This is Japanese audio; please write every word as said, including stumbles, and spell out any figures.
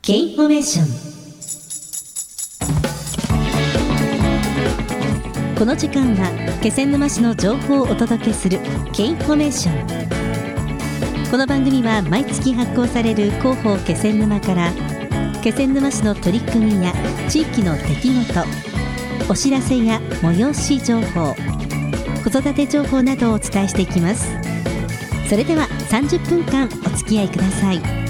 K インフォメーション。この時間は気仙沼市の情報をお届けする K インフォメーション。この番組は毎月発行される広報気仙沼から気仙沼市の取り組みや地域の出来事、お知らせや催し情報、子育て情報などをお伝えしていきます。それではさんじゅっぷんかんお付き合いください。